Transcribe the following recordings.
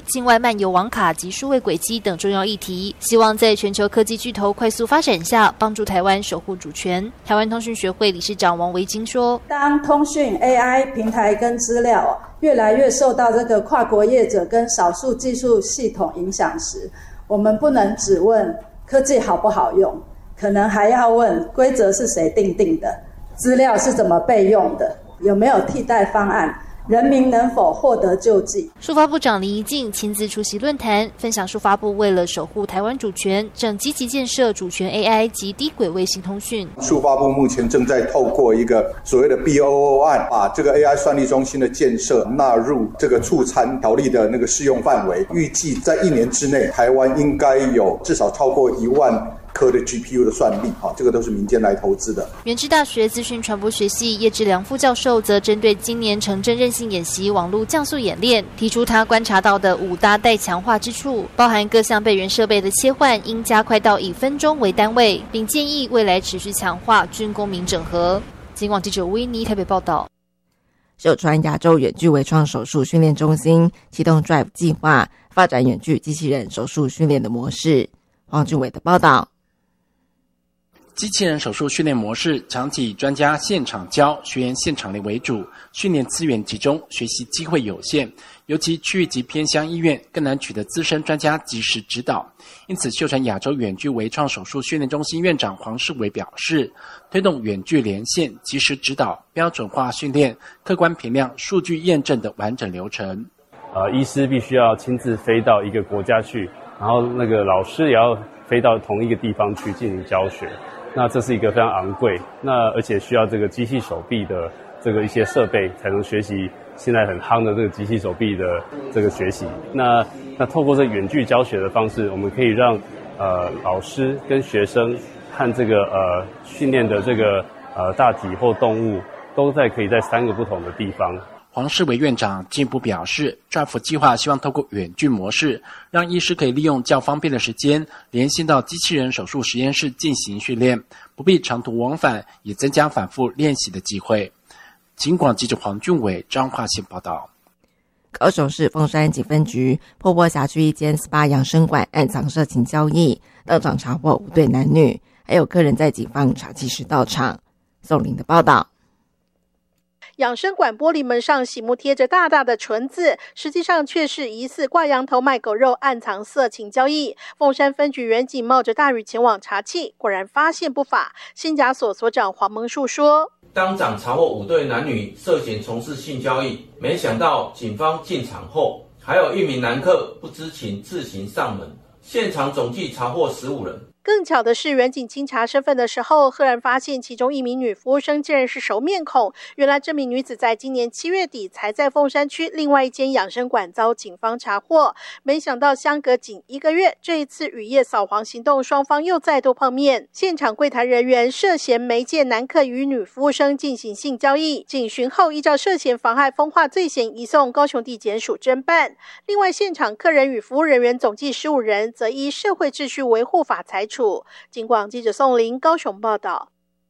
境外漫游网卡及数位轨迹等重要议题，希望在全球科技巨头快速发展下，帮助台湾守护主权。台湾通讯学会理事长王维金说： 当通讯 AI 平台跟资料越来越受到这个跨国业者跟少数技术系统影响时，我们不能只问科技好不好用，可能还要问规则是谁定的，资料是怎么备用的，有没有替代方案，人民能否获得救济。 数发部长林宜敬亲自出席论坛，分享数发部为了守护台湾主权，正积极建设主权 AI 及低轨卫星通讯。 数发部目前正在透过一个所谓的 BOO 案，把这个 AI 算力中心的建设纳入这个促参条例的那个适用范围，预计在1年之内，台湾应该有至少超过1万颗的 GPU 的算力，这个都是民间来投资的。 元智大学资讯传播学系叶志良副教授则针对今年城镇韧性演习网络降速演练，提出他观察到的5大待强化之处，包含各项备援设备的切换应加快到以分钟为单位，并建议未来持续强化军公民整合。警广记者吴依妮台北报道。 秀川亚洲远距微创手术训练中心启动 Drive 计划，发展远距机器人手术训练的模式。黄俊伟的报道。 机器人手术训练模式常以专家现场教、学员现场练为主，训练资源集中，学习机会有限，尤其区域及偏乡医院更难取得资深专家及时指导。因此，秀传亚洲远距微创手术训练中心院长黄世伟表示，推动远距连线、及时指导、标准化训练、客观评量、数据验证的完整流程。 医师必须要亲自飞到一个国家去，然后那个老师也要飞到同一个地方去进行教学。那这是一个非常昂贵，那而且需要这个机器手臂的这个一些设备才能学习现在很夯的这个机器手臂的这个学习。那透过这个远距教学的方式，我们可以让老师跟学生和这个训练的这个大体或动物都可以在3个不同的地方。 黄世伟院长进一步表示 ，Drive 计划希望透过远距模式，让医师可以利用较方便的时间，连线到机器人手术实验室进行训练，不必长途往返，也增加反复练习的机会。警广记者黄俊伟彰化县报道。 高雄市凤山警分局波波辖区一间 SPA 养生馆暗藏色情交易，当场查获5对男女，还有客人在警方查缉时到场。宋玲的报道。 养生馆玻璃门上醒目贴着大大的纯字，实际上却是疑似挂羊头卖狗肉，暗藏色情交易。凤山分局员警冒着大雨前往查缉，果然发现不法。新甲所所长黄蒙树说， 当场查获5对男女涉嫌从事性交易，没想到警方进场后，还有1名男客不知情自行上门，现场总计查获15人。 更巧的是，员警清查身份的时候，赫然发现其中1名女服务生竟然是熟面孔。原来这名女子在今年7月底才在凤山区另外一间养生馆遭警方查获，没想到相隔仅1个月，这一次雨夜扫黄行动，双方又再度碰面。现场柜台人员涉嫌媒介男客与女服务生进行性交易，警询后依照涉嫌妨害风化罪嫌移送高雄地检署侦办。另外，现场客人与服务人员总计15人，则依社会秩序维护法裁处。警广记者宋林高雄报道。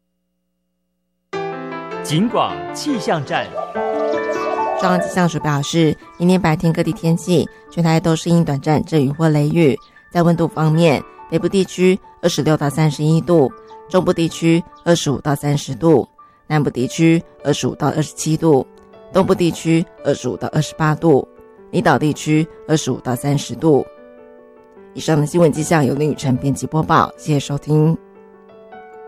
警广气象站。 中央气象署表示，明天白天各地天气全台都是因短暂阵雨或雷雨。在温度方面，北部地区26到31度，中部地区25到30度，南部地区25到27度，东部地区25到28度，离岛地区25到30度。以上的新闻气象由林雨辰编辑播报，谢谢收听。